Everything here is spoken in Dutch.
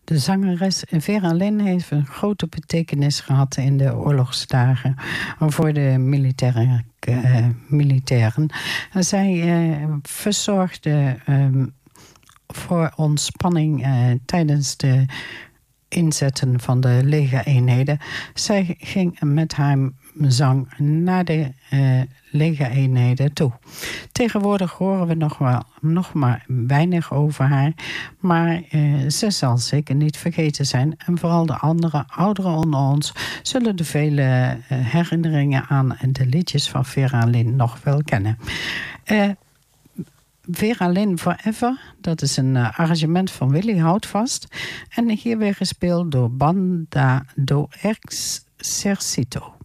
De zangeres Vera Lynn heeft een grote betekenis gehad in de oorlogsdagen voor de militairen. Zij verzorgde voor ontspanning tijdens de inzetten van de legereenheden. Zij ging met haar zang naar de legereenheden toe. Tegenwoordig horen we nog maar weinig over haar, maar ze zal zeker niet vergeten zijn. En vooral de ouderen onder ons zullen de vele herinneringen aan de liedjes van Vera Lynn nog wel kennen. Vera Lynn Forever, dat is een arrangement van Willy Houtvast. En hier weer gespeeld door Banda do Exército.